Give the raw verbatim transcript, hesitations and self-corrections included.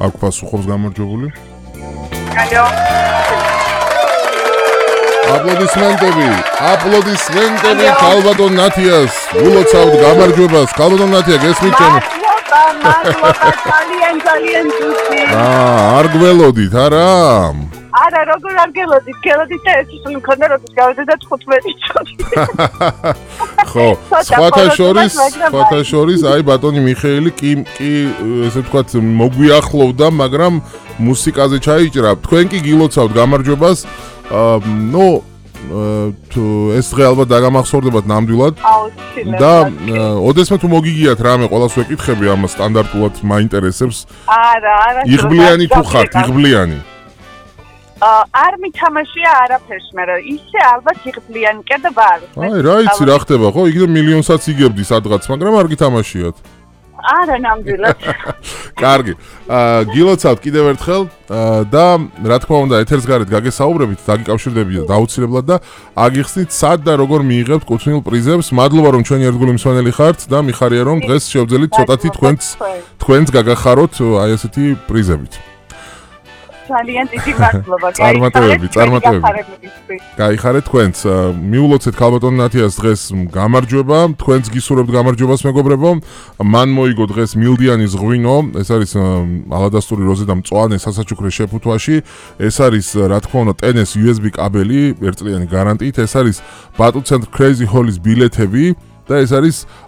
აქ პასუხობს გამარჯვებული. ალო. აპლოდისმენტები, აპლოდისმენტები ქალბატონ ნათიას. ულოცავთ გამარჯვებას. ქალბატონ ნათია, გესმით ჩემი? მადლობა, მადლობა, ძალიან ძალიან ძუსტი. აა, არ გველოდით, არა? არა, როგორ არ გელოდით, გელოდით და ეს ის მქონდა როგორც გავედე თხუთმეტი წუთი. ხო, სხვათა შორის, სხვათა შორის, აი ბატონი მიხეილი კი კი ესე ვთქვათ მოგვიახლოვდა, მაგრამ მუსიკაზე ჩაიჭრა. თქვენ კი გილოცავთ გამარჯვებას. აა, ნუ თუ ეს დღე ალბათ დაგამახსოვრდებათ ნამდვილად. და ოდესმე თუ მოგიგიათ რამე, ყველას ვეკითხები ამას სტანდარტულად მაინტერესებს. არა, არა. იღბლიანი თუ ხართ, იღბლიანი. არ მითამაშია არაფერს, მაგრამ ისე ალბათ იღბლიანი კი და ვარ. აი, რა იცი რა ხდება, ხო? იქ მილიონსაც იგებდი სადღაც, მაგრამ არ გითამაშიათ. არა, ნამდვილად. კარგი. აა გილოცავთ კიდევ ერთხელ და რა თქმა უნდა, ეთერს გარეთ გაგესაუბრებით, დაგიკავშირდებიან დაუცილებლად და აგიხსნით სად და როგორ მიიღებთ კუთვნილ პრიზებს. მადლობა რომ ჩვენი ერთგული მსმენელი ხართ და მიხარია რომ დღეს შევძელით ცოტათი თქვენს თქვენს გაგახაროთ აი ესეთი პრიზებით. ძალიან დიდი მადლობა. წარმატებები, წარმატებები. გაიხარეთ თქვენც. მიულოცეთ ქალბატონ ნათიას დღეს გამარჯვება. თქვენც გისურვებთ გამარჯვებას მეგობრებო. მან მოიგო დღეს მილდიანის ღვინო. ეს არის ალადასტური როზე და მწვანე სასაჩუქრე შეფუთვაში. ეს არის რა თქმა უნდა ტენეს იუ ეს ბი კაბელი, ერთწლიანი გარანტიით. ეს არის ბატუ ცენტრ Crazy Hall-ის ბილეთები და ეს არის